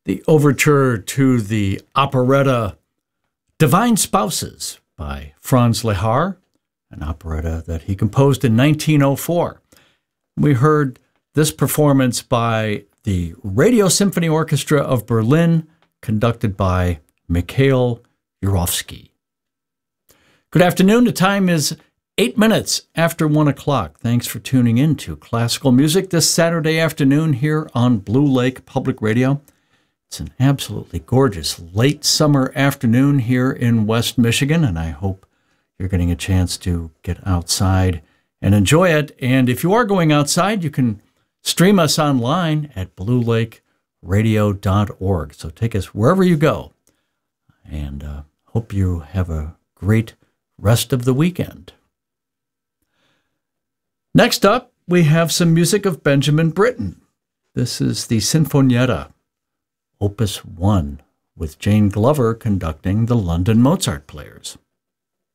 the overture to the operetta Divine Spouses by Franz Lehár, an operetta that he composed in 1904. We heard this performance by the Radio Symphony Orchestra of Berlin, conducted by Mikhail Jurovsky. Good afternoon. The time is 8 minutes after 1 o'clock. Thanks for tuning in to classical music this Saturday afternoon here on Blue Lake Public Radio. It's an absolutely gorgeous late summer afternoon here in West Michigan, and I hope you're getting a chance to get outside and enjoy it. And if you are going outside, you can stream us online at bluelakeradio.org. So take us wherever you go, and hope you have a great rest of the weekend. Next up, we have some music of Benjamin Britten. This is the Sinfonietta, Opus 1, with Jane Glover conducting the London Mozart Players.